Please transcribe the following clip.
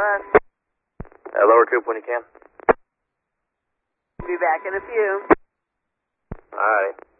much. Lower Coop when you can. Be back in a few. All right.